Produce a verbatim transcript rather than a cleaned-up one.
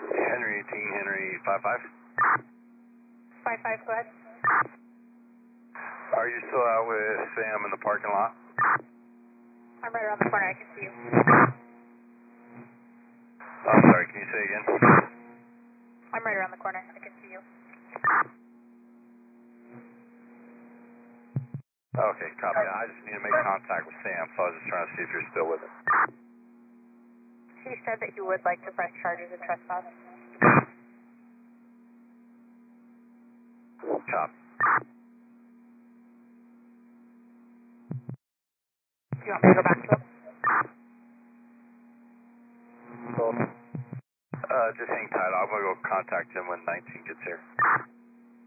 Henry eighteen, Henry five five. five five, go ahead. Are you still out with Sam in the parking lot? I'm right around the corner, I can see you. Oh, sorry, can you say again? I'm right around the corner, I can see you. Okay, copy. I just need to make contact with Sam, so I was just trying to see if you're still with him. He said that he would like to press charges of trespass. Copy. Do you want me to go back to him? Uh, just hang tight. I'm going to go contact him when nineteen gets here.